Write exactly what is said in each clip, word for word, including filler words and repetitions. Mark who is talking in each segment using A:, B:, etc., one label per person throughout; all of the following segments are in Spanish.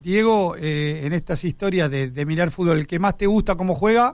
A: Diego, eh, en estas historias de, de mirar fútbol, ¿el que más te gusta cómo juega?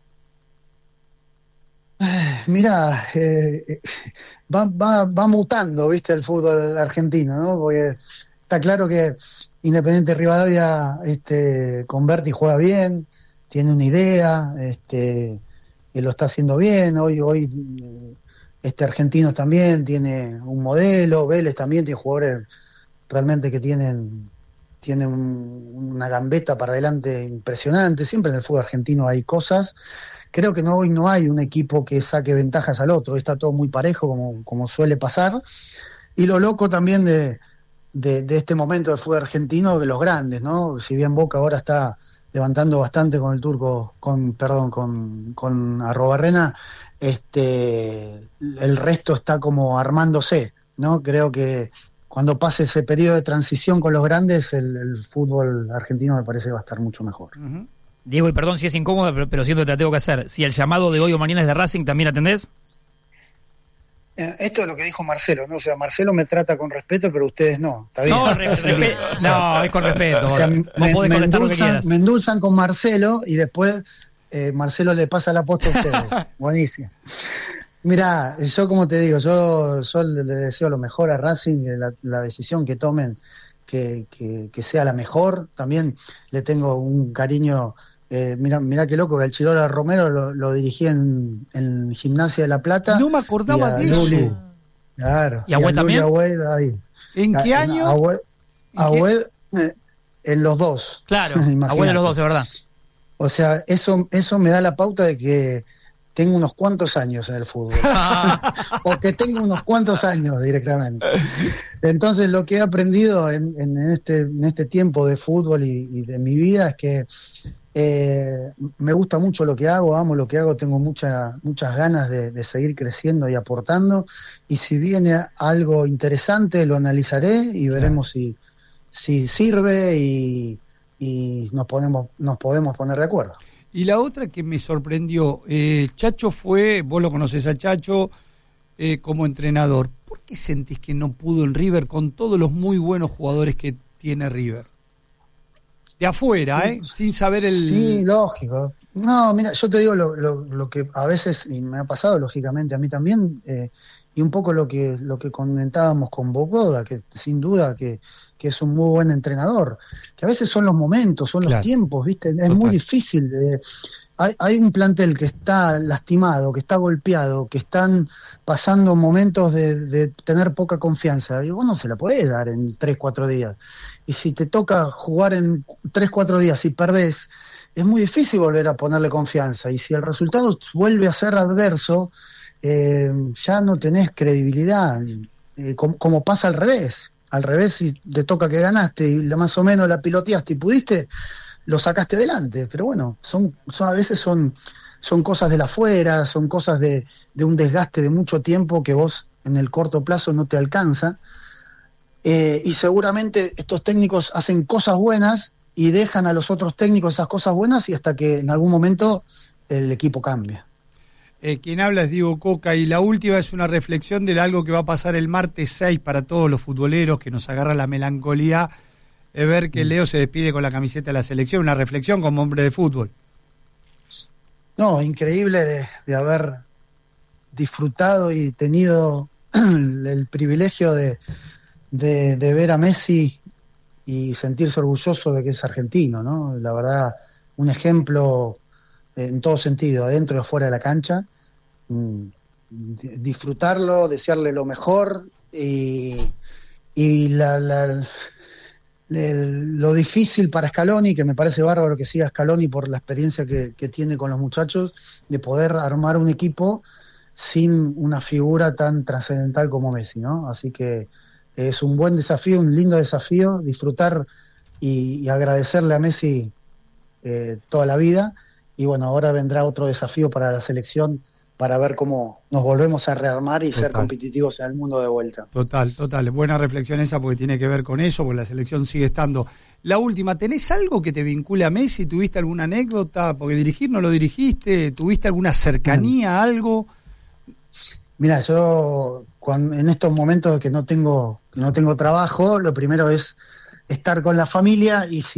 B: Mira, eh, va, va, va mutando, viste, el fútbol argentino, ¿no? Porque está claro que Independiente Rivadavia, este, con Berti juega bien, tiene una idea, este, y lo está haciendo bien. Hoy, hoy, este Argentinos también tiene un modelo, Vélez también tiene jugadores realmente que tienen, tienen un, una gambeta para adelante impresionante. Siempre en el fútbol argentino hay cosas. Creo que no, hoy no hay un equipo que saque ventajas al otro, está todo muy parejo como, como suele pasar. Y lo loco también de, de, de este momento del fútbol argentino, de los grandes, ¿no? Si bien Boca ahora está levantando bastante con el turco, con perdón, con, con Arrobarrena, este, el resto está como armándose, ¿no? Creo que cuando pase ese periodo de transición con los grandes, el, el fútbol argentino me parece que va a estar mucho mejor.
C: Uh-huh. Diego, y perdón si es incómodo, pero, pero siento que te la tengo que hacer. Si el llamado de hoy o mañana es de Racing, ¿también atendés?
B: Eh, esto es lo que dijo Marcelo, ¿no? O sea, Marcelo me trata con respeto, pero ustedes no. ¿Está bien?
C: No, re, respe- o sea, no, es con respeto.
B: O sea,
C: Vos
B: me,
C: podés
B: me,
C: contestar lo que quieras.
B: Me endulzan con Marcelo y después eh, Marcelo le pasa la posta a ustedes. Buenísimo. Mirá, yo como te digo, yo, yo le deseo lo mejor a Racing, la, la decisión que tomen, que, que, que sea la mejor. También le tengo un cariño. Eh, mira, mira qué loco que el Chirola Romero lo, lo dirigí en, en Gimnasia de La Plata.
A: No me acordaba de Luli, eso.
B: Claro.
C: ¿Y Agüed también?
B: Agüed, ahí.
A: ¿En qué
B: a,
A: año?
B: Agüed, Agüed eh, en los dos.
C: Claro, Agüed en los dos, es verdad.
B: O sea, eso, eso me da la pauta de que tengo unos cuantos años en el fútbol. O que tengo unos cuantos años directamente. Entonces lo que he aprendido en, en, este, en este tiempo de fútbol y, y de mi vida es que eh, me gusta mucho lo que hago, amo lo que hago, tengo mucha, muchas ganas de, de seguir creciendo y aportando, y si viene algo interesante lo analizaré y veremos si, si sirve y, y nos, ponemos, nos podemos poner de acuerdo.
A: Y la otra que me sorprendió, eh, Chacho fue, vos lo conocés a Chacho eh, como entrenador. ¿Por qué sentís que no pudo en River con todos los muy buenos jugadores que tiene River? De afuera, ¿eh? Sin saber el...
B: Sí, lógico. No, mira, yo te digo lo, lo, lo que a veces, y me ha pasado lógicamente a mí también, eh, y un poco lo que lo que comentábamos con Bogoda, que sin duda que, que es un muy buen entrenador, que a veces son los momentos, son claro. los tiempos, ¿viste? Es Total. muy difícil. Eh, hay, hay un plantel que está lastimado, que está golpeado, que están pasando momentos de, de tener poca confianza, y vos no se la podés dar en tres, cuatro días. Y si te toca jugar en tres, cuatro días y perdés, es muy difícil volver a ponerle confianza. Y si el resultado vuelve a ser adverso, eh, ya no tenés credibilidad, eh, como, como pasa al revés. Al revés, si te toca que ganaste y más o menos la piloteaste y pudiste, lo sacaste adelante. Pero bueno, son, son a veces son, son cosas de la afuera, son cosas de, de un desgaste de mucho tiempo que vos en el corto plazo no te alcanza. Eh, y seguramente estos técnicos hacen cosas buenas y dejan a los otros técnicos esas cosas buenas, y hasta que en algún momento el equipo cambia.
A: Eh, quien habla es Diego Coca, y la última es una reflexión de algo que va a pasar el martes seis para todos los futboleros, que nos agarra la melancolía de ver que Leo se despide con la camiseta de la selección. Una reflexión como hombre de fútbol.
B: No, increíble de, de haber disfrutado y tenido el, el privilegio de De, de ver a Messi y sentirse orgulloso de que es argentino, ¿no? La verdad, un ejemplo en todo sentido, adentro y afuera de la cancha. Disfrutarlo, desearle lo mejor, y, y la, la, el, lo difícil para Scaloni, que me parece bárbaro que siga Scaloni por la experiencia que, que tiene con los muchachos, de poder armar un equipo sin una figura tan trascendental como Messi, ¿no? Así que es un buen desafío, un lindo desafío, disfrutar y, y agradecerle a Messi eh, toda la vida. Y bueno, ahora vendrá otro desafío para la selección, para ver cómo nos volvemos a rearmar y Total. ser competitivos en el mundo de vuelta.
A: Total, total. Buena reflexión esa, porque tiene que ver con eso, porque la selección sigue estando. La última, ¿tenés algo que te vincule a Messi? ¿Tuviste alguna anécdota? Porque dirigir no lo dirigiste. ¿Tuviste alguna cercanía, algo?
B: Mira, yo cuando, en estos momentos que no tengo que no tengo trabajo, lo primero es estar con la familia y si